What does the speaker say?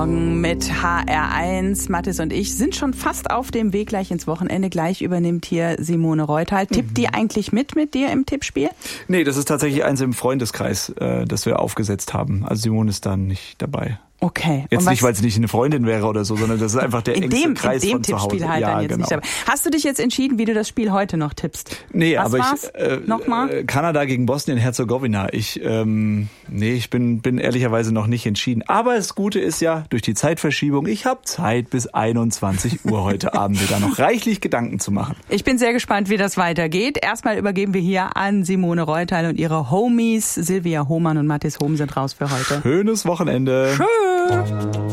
Morgen mit HR1. Mathis und ich sind schon fast auf dem Weg gleich ins Wochenende. Gleich übernimmt hier Simone Reutal. Tippt die eigentlich mit dir im Tippspiel? Nee, das ist tatsächlich eins im Freundeskreis, das wir aufgesetzt haben. Also Simone ist da nicht dabei. Okay. Jetzt nicht, weil es nicht eine Freundin wäre oder so, sondern das ist einfach der engste Kreis von zu Hause. In dem Tippspiel halt dann jetzt nicht dabei. Hast du dich jetzt entschieden, wie du das Spiel heute noch tippst? Nee, was aber war's? Nochmal? Kanada gegen Bosnien-Herzegowina. Ich bin ehrlicherweise noch nicht entschieden. Aber das Gute ist ja, durch die Zeitverschiebung, ich habe Zeit bis 21 Uhr heute Abend wieder noch reichlich Gedanken zu machen. Ich bin sehr gespannt, wie das weitergeht. Erstmal übergeben wir hier an Simone Reutal und ihre Homies. Silvia Hohmann und Mathis Hohm sind raus für heute. Schönes Wochenende. Tschüss.